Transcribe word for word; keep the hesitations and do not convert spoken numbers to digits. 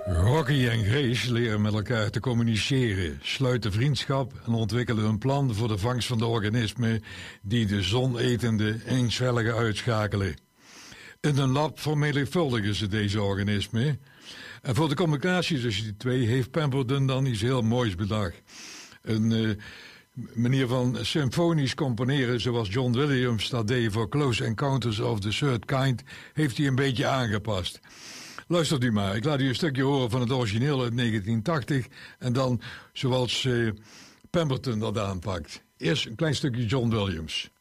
Rocky en Grace leren met elkaar te communiceren, sluiten vriendschap en ontwikkelen een plan voor de vangst van de organismen die de zonetende eencelligen uitschakelen. In een lab vermenigvuldigen ze deze organismen. En voor de communicatie tussen die twee heeft Pemberton dan iets heel moois bedacht. Een uh, manier van symfonisch componeren zoals John Williams dat deed voor Close Encounters of the Third Kind, heeft hij een beetje aangepast. Luistert u maar, ik laat u een stukje horen van het origineel uit negentien tachtig en dan zoals uh, Pemberton dat aanpakt. Eerst een klein stukje John Williams.